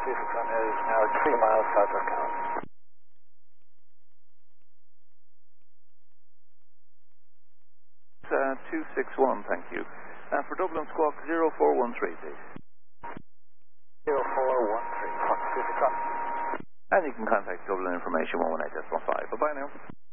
Supercon is now 3 miles south of Cowan. 261, thank you. For Dublin Squawk 0413, please. 0413, Supercon. And you can contact Dublin Information 118.15. Bye-bye now.